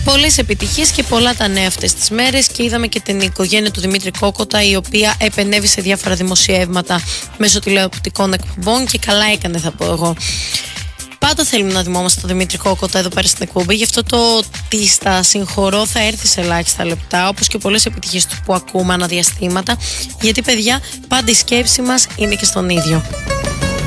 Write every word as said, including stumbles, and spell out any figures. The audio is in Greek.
Πολλές επιτυχίες και πολλά τα νέα αυτές τις μέρες, και είδαμε και την οικογένεια του Δημήτρη Κόκοτα, η οποία επενέβη σε διάφορα δημοσιεύματα μέσω τηλεοπτικών εκπομπών, και καλά έκανε, θα πω εγώ. Πάντα θέλουμε να θυμόμαστε τον Δημήτρη Κόκοτα εδώ πέρα στην εκπομπή, γι' αυτό το «Τι στα συγχωρώ» θα έρθει σε ελάχιστα λεπτά, όπως και πολλές επιτυχίες του που ακούμε αναδιαστήματα, γιατί παιδιά πάντα η σκέψη μας είναι και στον ίδιο.